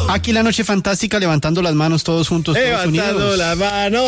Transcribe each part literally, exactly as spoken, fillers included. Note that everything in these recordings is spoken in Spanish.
Aquí la noche fantástica, levantando las manos todos juntos, todos Levantando unidos. la mano,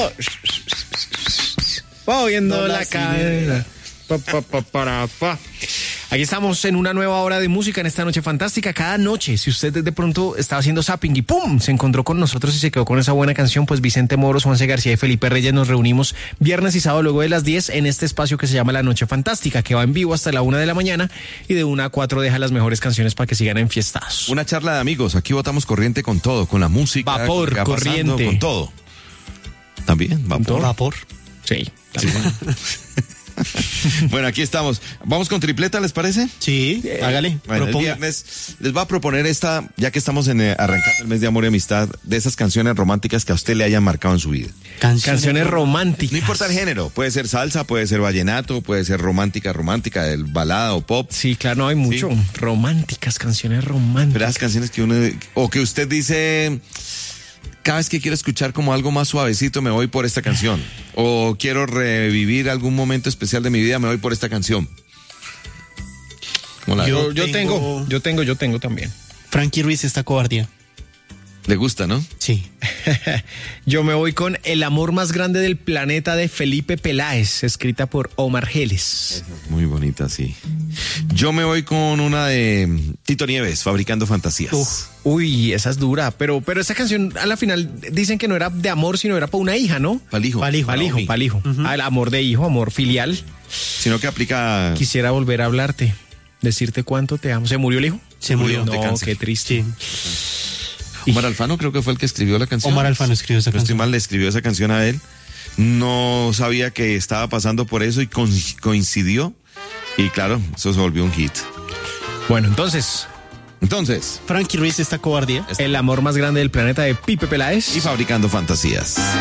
moviendo No, la la cadera. Pa, pa, pa, para, pa. Aquí estamos en una nueva hora de música en esta noche fantástica. Cada noche, si usted de pronto estaba haciendo zapping y ¡pum! Se encontró con nosotros y se quedó con esa buena canción, pues Vicente Moros, Juanse García y Felipe Reyes nos reunimos viernes y sábado luego de las diez en este espacio que se llama La Noche Fantástica, que va en vivo hasta la una de la mañana y de una a cuatro deja las mejores canciones para que sigan enfiestados. Una charla de amigos. Aquí botamos corriente con todo, con la música. Vapor, que va pasando, corriente. Con todo. También, vapor. Vapor. Sí. Sí. Bueno, aquí estamos. Vamos con tripleta, ¿les parece? Sí, hágale, Bueno, el proponga. viernes les va a proponer esta, ya que estamos en eh, arrancando el mes de amor y amistad, de esas canciones románticas que a usted le hayan marcado en su vida. Canciones románticas. No importa el género, puede ser salsa, puede ser vallenato, puede ser romántica, romántica, el balada o pop. Sí, claro, no hay mucho. Sí. Románticas, canciones románticas. Pero las canciones que uno, o que usted dice, cada vez que quiero escuchar como algo más suavecito me voy por esta canción. O quiero revivir algún momento especial de mi vida, me voy por esta canción. ¿Cómo la Yo, ve? yo tengo- tengo, yo tengo, yo tengo también. Frankie Ruiz, esta cobardía. Le gusta, ¿no? Sí. Yo me voy con El amor más grande del planeta de Felipe Peláez, escrita por Omar Geles. Muy bonita, sí. Yo me voy con una de Tito Nieves, Fabricando Fantasías. Uf, uy, esa es dura, pero, pero esa canción a la final dicen que no era de amor, sino era para una hija, ¿no? Pa'l hijo. Pa'l hijo, Pa'l hijo, Naomi. pa'l hijo. Ah, el amor de hijo, amor filial. Sino que aplica... Quisiera volver a hablarte, decirte cuánto te amo. ¿Se murió el hijo? Se murió. de No, cáncer. qué triste. Sí. Omar Alfano creo que fue el que escribió la canción. Omar Alfano escribió esa No estoy canción. mal, le escribió esa canción a él. No sabía que estaba pasando por eso y con- coincidió. Y claro, eso se volvió un hit. Bueno, entonces, Entonces, Frankie Ruiz, esta cobardía. El amor más grande del planeta de Pipe Peláez. y Fabricando Fantasías.